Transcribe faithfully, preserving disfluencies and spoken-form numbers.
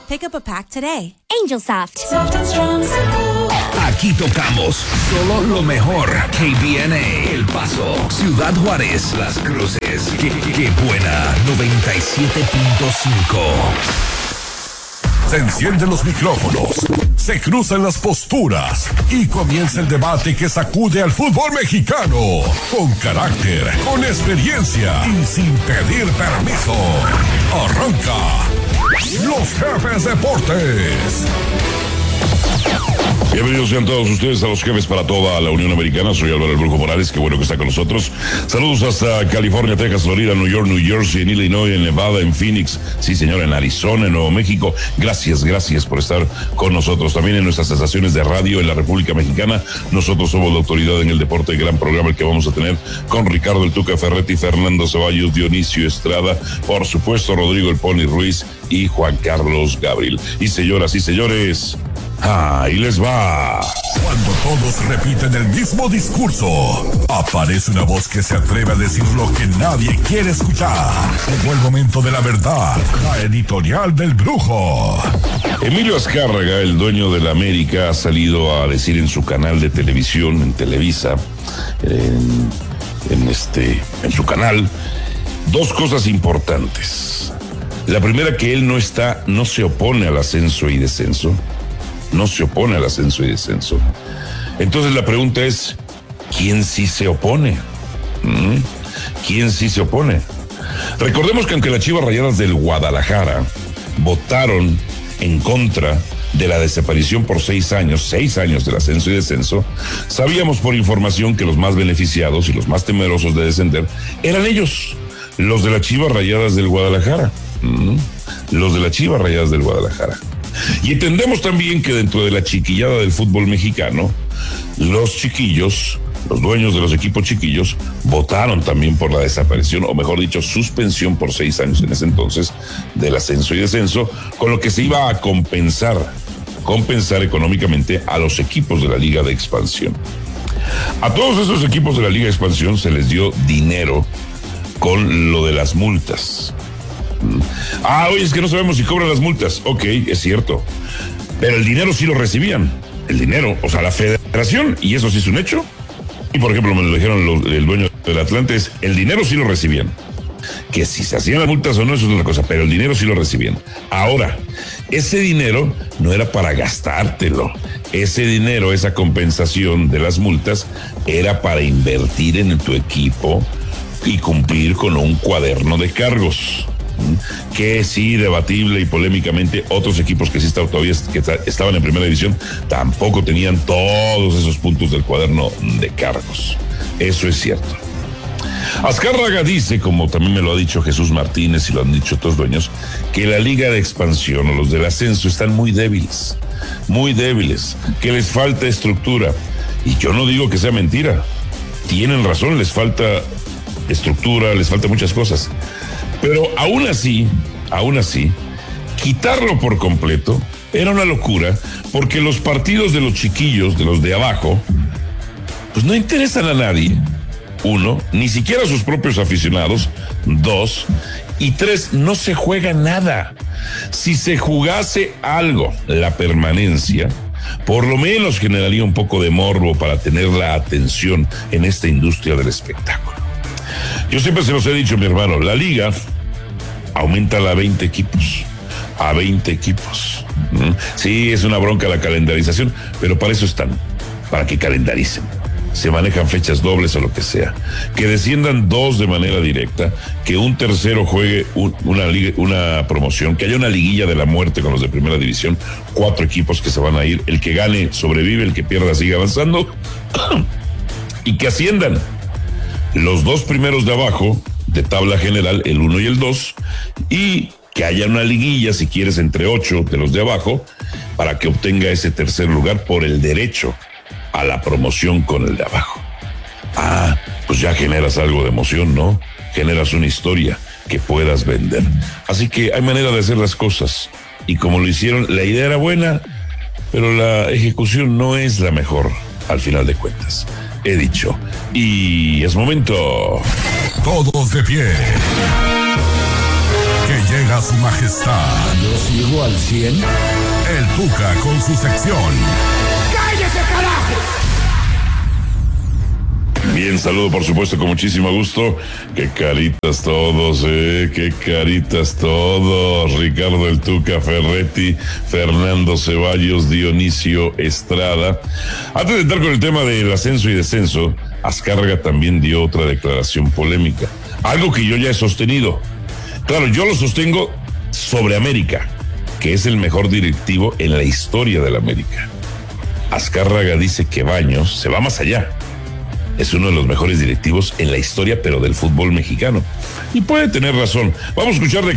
Pick up a pack today. Angel Soft. Soft and strong. Aquí tocamos solo lo mejor. K B N A, El Paso, Ciudad Juárez, Las Cruces. Qué, qué buena, noventa y siete punto cinco. Se encienden los micrófonos, se cruzan las posturas y comienza el debate que sacude al fútbol mexicano. Con carácter, con experiencia y sin pedir permiso. Arranca Los Jefes Deportes. Bienvenidos sean todos ustedes a Los Jefes para toda la Unión Americana. Soy Álvaro El Brujo Morales, qué bueno que está con nosotros. Saludos hasta California, Texas, Florida, New York, New Jersey, en Illinois, en Nevada, en Phoenix, sí señor, en Arizona, en Nuevo México. Gracias, gracias por estar con nosotros. También en nuestras estaciones de radio en la República Mexicana. Nosotros somos la autoridad en el deporte, gran programa el que vamos a tener con Ricardo El Tuca Ferretti, Fernando Ceballos, Dionisio Estrada, por supuesto Rodrigo El Pony Ruiz y Juan Carlos Gabriel. Y señoras y señores, ahí les va. Cuando todos repiten el mismo discurso, aparece una voz que se atreve a decir lo que nadie quiere escuchar. Llegó el momento de la verdad, la editorial del Brujo. Emilio Azcárraga, el dueño de la América, ha salido a decir en su canal de televisión, en Televisa, en, en este, en su canal, dos cosas importantes. La primera, que él no está, no se opone al ascenso y descenso. No se opone al ascenso y descenso. Entonces la pregunta es, ¿quién sí se opone? ¿Mm? ¿Quién sí se opone? Recordemos que aunque las Chivas Rayadas del Guadalajara votaron en contra de la desaparición por seis años, seis años del ascenso y descenso, sabíamos por información que los más beneficiados y los más temerosos de descender eran ellos, los de las Chivas Rayadas del Guadalajara. ¿Mm? Los de las Chivas Rayadas del Guadalajara. Y entendemos también que dentro de la chiquillada del fútbol mexicano, los chiquillos, los dueños de los equipos chiquillos, votaron también por la desaparición, o mejor dicho, suspensión por seis años en ese entonces, del ascenso y descenso, con lo que se iba a compensar, compensar económicamente a los equipos de la Liga de Expansión. A todos esos equipos de la Liga de Expansión se les dio dinero con lo de las multas. Ah, oye, es que no sabemos si cobran las multas. Ok, es cierto. Pero el dinero sí lo recibían. El dinero, o sea, la federación, y eso sí es un hecho. Y por ejemplo, me lo dijeron los, el dueño del Atlante, es, el dinero sí lo recibían. Que si se hacían las multas o no, eso es otra cosa, pero el dinero sí lo recibían. Ahora, ese dinero no era para gastártelo. Ese dinero, esa compensación de las multas, era para invertir en tu equipo y cumplir con un cuaderno de cargos. Que sí, debatible y polémicamente, otros equipos que sí estaban todavía que estaban en primera división tampoco tenían todos esos puntos del cuaderno de cargos. Eso es cierto. Azcárraga dice, como también me lo ha dicho Jesús Martínez y lo han dicho otros dueños, que la Liga de Expansión o los del ascenso están muy débiles, muy débiles, que les falta estructura. Y yo no digo que sea mentira. Tienen razón, les falta estructura, les falta muchas cosas. Pero aún así, aún así, quitarlo por completo era una locura, porque los partidos de los chiquillos, de los de abajo, pues no interesan a nadie. Uno, ni siquiera a sus propios aficionados. Dos, y tres, no se juega nada. Si se jugase algo, la permanencia, por lo menos generaría un poco de morbo para tener la atención en esta industria del espectáculo. Yo siempre se los he dicho, mi hermano, la liga aumenta a veinte equipos, a veinte equipos. ¿Mm? Sí, es una bronca la calendarización, pero para eso están, para que calendaricen. Se manejan fechas dobles o lo que sea. Que desciendan dos de manera directa, que un tercero juegue un, una, liga, una promoción, que haya una liguilla de la muerte con los de primera división, cuatro equipos que se van a ir, el que gane sobrevive, el que pierda sigue avanzando, y que asciendan los dos primeros de abajo, de tabla general, el uno y el dos, y que haya una liguilla, si quieres, entre ocho de los de abajo, para que obtenga ese tercer lugar por el derecho a la promoción con el de abajo. Ah, pues ya generas algo de emoción, ¿no? Generas una historia que puedas vender. Así que hay manera de hacer las cosas, y como lo hicieron, la idea era buena, pero la ejecución no es la mejor, al final de cuentas. He dicho, y es momento. Todos de pie. Que llega llega su majestad. Yo sigo al cien. El Tuca con su sección. ¡Cállese, carajo! Bien, saludo por supuesto con muchísimo gusto. Qué caritas todos, eh, qué caritas todos. Ricardo el Tuca Ferretti, Fernando Ceballos, Dionisio Estrada. Antes de entrar con el tema del ascenso y descenso, Azcárraga también dio otra declaración polémica. Algo que yo ya he sostenido. Claro, yo lo sostengo sobre América, que es el mejor directivo en la historia de la América. Azcárraga dice que Baños se va más allá. Es uno de los mejores directivos en la historia, pero del fútbol mexicano. Y puede tener razón. Vamos a escuchar de